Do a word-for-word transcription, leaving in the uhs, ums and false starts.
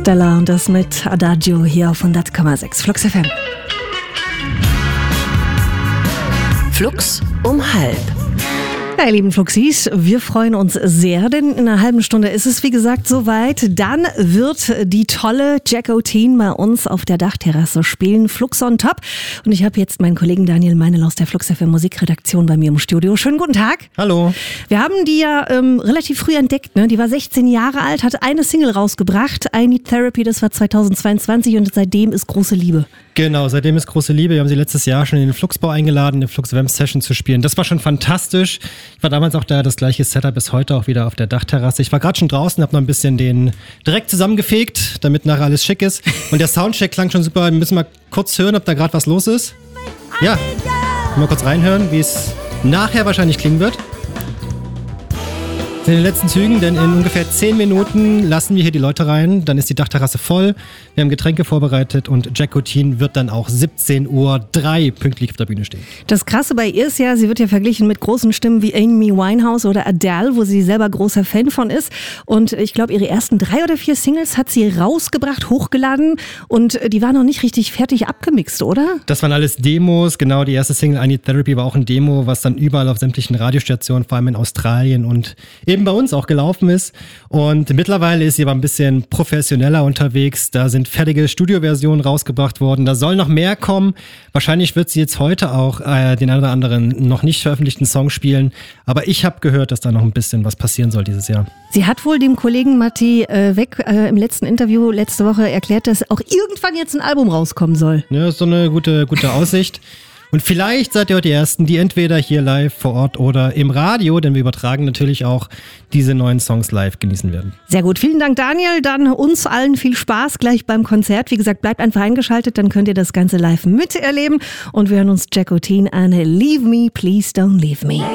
Stella und das mit Adagio hier auf hundert Komma sechs Flux F M. Flux um halb. Ja, ihr lieben Fluxis, wir freuen uns sehr, denn in einer halben Stunde ist es wie gesagt soweit. Dann wird die tolle Jacko Teen bei uns auf der Dachterrasse spielen, Flux on Top. Und ich habe jetzt meinen Kollegen Daniel Meinel aus der Flux F M Musikredaktion bei mir im Studio. Schönen guten Tag. Hallo. Wir haben die ja ähm, relativ früh entdeckt, ne? Die war sechzehn Jahre alt, hat eine Single rausgebracht, I Need Therapy, das war zweitausendzweiundzwanzig und seitdem ist große Liebe. Genau, seitdem ist große Liebe. Wir haben sie letztes Jahr schon in den Fluxbau eingeladen, eine Flux Vamp Session zu spielen. Das war schon fantastisch. Ich war damals auch da, das gleiche Setup ist heute auch wieder auf der Dachterrasse. Ich war gerade schon draußen, habe noch ein bisschen den direkt zusammengefegt, damit nachher alles schick ist. Und der Soundcheck klang schon super. Wir müssen mal kurz hören, ob da gerade was los ist. Ja, mal kurz reinhören, wie es nachher wahrscheinlich klingen wird. In den letzten Zügen, denn in ungefähr zehn Minuten lassen wir hier die Leute rein. Dann ist die Dachterrasse voll. Wir haben Getränke vorbereitet und Jacko Teen wird dann auch siebzehn Uhr drei pünktlich auf der Bühne stehen. Das Krasse bei ihr ist ja, sie wird ja verglichen mit großen Stimmen wie Amy Winehouse oder Adele, wo sie selber großer Fan von ist. Und ich glaube, ihre ersten drei oder vier Singles hat sie rausgebracht, hochgeladen und die waren noch nicht richtig fertig abgemixt, oder? Das waren alles Demos. Genau, die erste Single I Need Therapy war auch ein Demo, was dann überall auf sämtlichen Radiostationen, vor allem in Australien und eben bei uns auch gelaufen ist. Und mittlerweile ist sie aber ein bisschen professioneller unterwegs. Da sind fertige Studioversionen rausgebracht worden. Da soll noch mehr kommen. Wahrscheinlich wird sie jetzt heute auch äh, den einen oder anderen noch nicht veröffentlichten Song spielen. Aber ich habe gehört, dass da noch ein bisschen was passieren soll dieses Jahr. Sie hat wohl dem Kollegen Matti äh, Weck äh, im letzten Interview letzte Woche erklärt, dass auch irgendwann jetzt ein Album rauskommen soll. Ja, ist so eine gute, gute Aussicht. Und vielleicht seid ihr auch die Ersten, die entweder hier live vor Ort oder im Radio, denn wir übertragen natürlich auch diese neuen Songs live, genießen werden. Sehr gut, vielen Dank Daniel, dann uns allen viel Spaß gleich beim Konzert. Wie gesagt, bleibt einfach eingeschaltet, dann könnt ihr das Ganze live miterleben und wir hören uns Jacko Teen an. Leave me, please don't leave me.